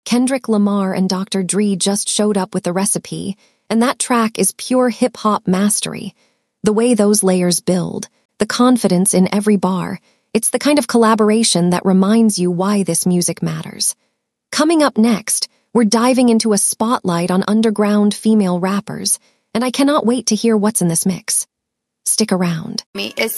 Kendrick Lamar and Dr. Dre just showed up with the recipe, and that track is pure hip-hop mastery. The way those layers build, the confidence in every bar, it's the kind of collaboration that reminds you why this music matters. Coming up next, we're diving into a spotlight on underground female rappers, and I cannot wait to hear what's in this mix. Stick around. It's